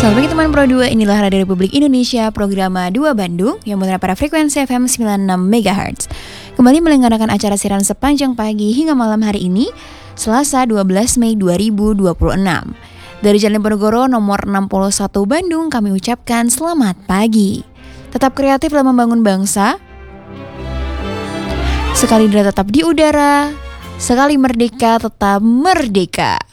Selamat pagi teman Pro 2, inilah Radio Republik Indonesia, program 2 Bandung yang menerap pada frekuensi FM 96 MHz. Kembali menyelenggarakan acara siaran sepanjang pagi hingga malam hari ini, Selasa 12 Mei 2026. Dari Jalan Diponegoro nomor 61 Bandung, kami ucapkan selamat pagi. Tetap kreatif dalam membangun bangsa. Sekali tetap di udara, sekali merdeka tetap merdeka.